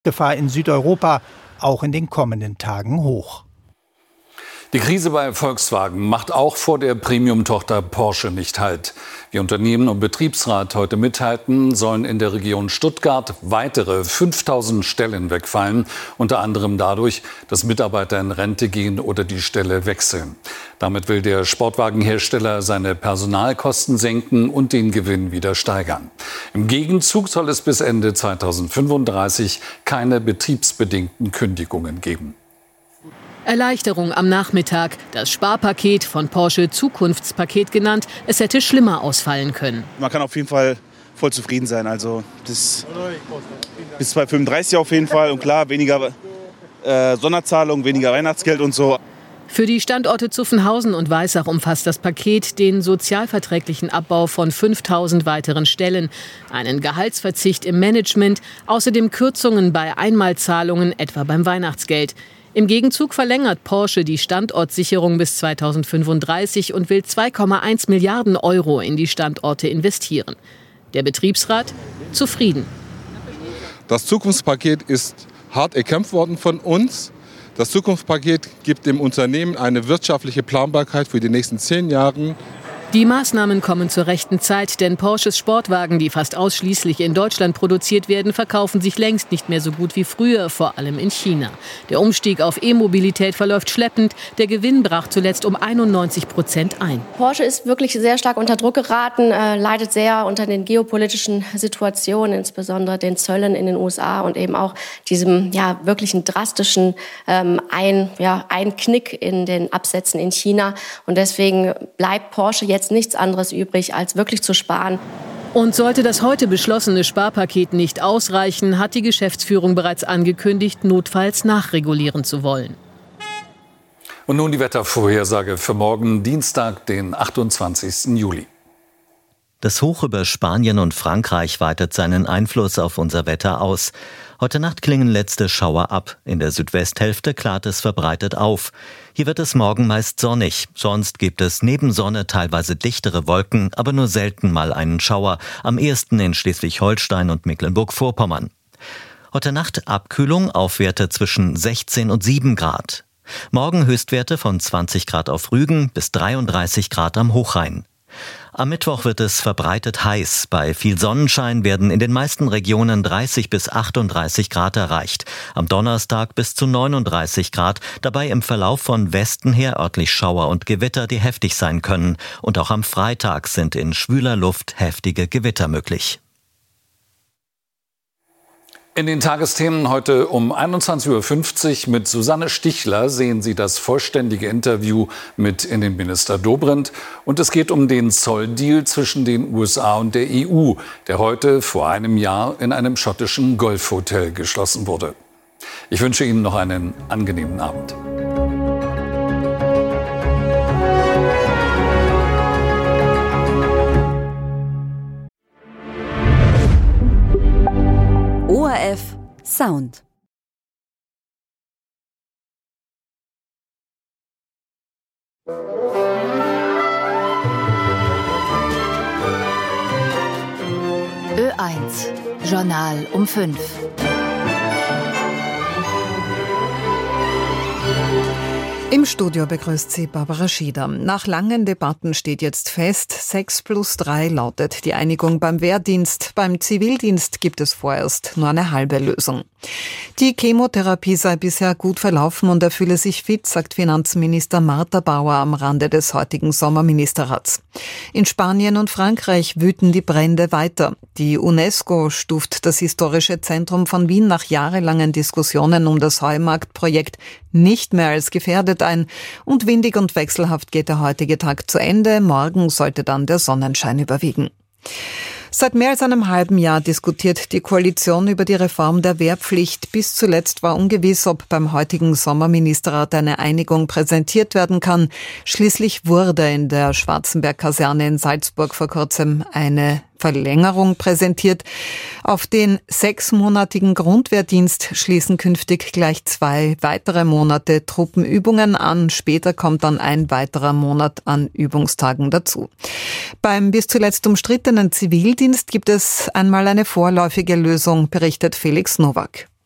Gefahr in Südeuropa auch in den kommenden Tagen hoch. Die Krise bei Volkswagen macht auch vor der Premium-Tochter Porsche nicht Halt. Wie Unternehmen und Betriebsrat heute mitteilten, sollen in der Region Stuttgart weitere 5000 Stellen wegfallen. Unter anderem dadurch, dass Mitarbeiter in Rente gehen oder die Stelle wechseln. Damit will der Sportwagenhersteller seine Personalkosten senken und den Gewinn wieder steigern. Im Gegenzug soll es bis Ende 2035 keine betriebsbedingten Kündigungen geben. Erleichterung am Nachmittag. Das Sparpaket, von Porsche Zukunftspaket genannt, es hätte schlimmer ausfallen können. Man kann auf jeden Fall voll zufrieden sein. Also bis 2035 auf jeden Fall. Und klar, weniger Sonderzahlung, weniger Weihnachtsgeld und so. Für die Standorte Zuffenhausen und Weissach umfasst das Paket den sozialverträglichen Abbau von 5000 weiteren Stellen, einen Gehaltsverzicht im Management, außerdem Kürzungen bei Einmalzahlungen, etwa beim Weihnachtsgeld. Im Gegenzug verlängert Porsche die Standortsicherung bis 2035 und will 2,1 Milliarden Euro in die Standorte investieren. Der Betriebsrat zufrieden. Das Zukunftspaket ist hart erkämpft worden von uns. Das Zukunftspaket gibt dem Unternehmen eine wirtschaftliche Planbarkeit für die nächsten 10 Jahre. Die Maßnahmen kommen zur rechten Zeit, denn Porsches Sportwagen, die fast ausschließlich in Deutschland produziert werden, verkaufen sich längst nicht mehr so gut wie früher, vor allem in China. Der Umstieg auf E-Mobilität verläuft schleppend. Der Gewinn brach zuletzt um 91% ein. Porsche ist wirklich sehr stark unter Druck geraten, leidet sehr unter den geopolitischen Situationen, insbesondere den Zöllen in den USA und eben auch diesem wirklichen drastischen Einknick in den Absätzen in China. Und deswegen bleibt Porsche jetzt nichts anderes übrig, als wirklich zu sparen. Und sollte das heute beschlossene Sparpaket nicht ausreichen, hat die Geschäftsführung bereits angekündigt, notfalls nachregulieren zu wollen. Und nun die Wettervorhersage für morgen Dienstag, den 28. Juli. Das Hoch über Spanien und Frankreich weitet seinen Einfluss auf unser Wetter aus. Heute Nacht klingen letzte Schauer ab. In der Südwesthälfte klart es verbreitet auf. Hier wird es morgen meist sonnig. Sonst gibt es neben Sonne teilweise dichtere Wolken, aber nur selten mal einen Schauer. Am ehesten in Schleswig-Holstein und Mecklenburg-Vorpommern. Heute Nacht Abkühlung, Aufwerte zwischen 16 und 7 Grad. Morgen Höchstwerte von 20 Grad auf Rügen bis 33 Grad am Hochrhein. Am Mittwoch wird es verbreitet heiß. Bei viel Sonnenschein werden in den meisten Regionen 30 bis 38 Grad erreicht. Am Donnerstag bis zu 39 Grad. Dabei im Verlauf von Westen her örtlich Schauer und Gewitter, die heftig sein können. Und auch am Freitag sind in schwüler Luft heftige Gewitter möglich. In den Tagesthemen heute um 21.50 Uhr mit Susanne Stichler sehen Sie das vollständige Interview mit Innenminister Dobrindt. Und es geht um den Zolldeal zwischen den USA und der EU, der heute vor einem Jahr in einem schottischen Golfhotel geschlossen wurde. Ich wünsche Ihnen noch einen angenehmen Abend. ORF Sound. Ö1 Journal um 5. Im Studio begrüßt sie Barbara Schieder. Nach langen Debatten steht jetzt fest, 6+3 lautet die Einigung beim Wehrdienst. Beim Zivildienst gibt es vorerst nur eine halbe Lösung. Die Chemotherapie sei bisher gut verlaufen und er fühle sich fit, sagt Finanzminister Martha Bauer am Rande des heutigen Sommerministerrats. In Spanien und Frankreich wüten die Brände weiter. Die UNESCO stuft das historische Zentrum von Wien nach jahrelangen Diskussionen um das Heumarktprojekt nicht mehr als gefährdet ein. Und windig und wechselhaft geht der heutige Tag zu Ende. Morgen sollte dann der Sonnenschein überwiegen. Seit mehr als einem halben Jahr diskutiert die Koalition über die Reform der Wehrpflicht. Bis zuletzt war ungewiss, ob beim heutigen Sommerministerrat eine Einigung präsentiert werden kann. Schließlich wurde in der Schwarzenberg-Kaserne in Salzburg vor kurzem eine Verlängerung präsentiert. Auf den 6-monatigen Grundwehrdienst schließen künftig gleich 2 weitere Monate Truppenübungen an. Später kommt dann ein weiterer Monat an Übungstagen dazu. Beim bis zuletzt umstrittenen Zivildienst gibt es einmal eine vorläufige Lösung, berichtet Felix Nowak.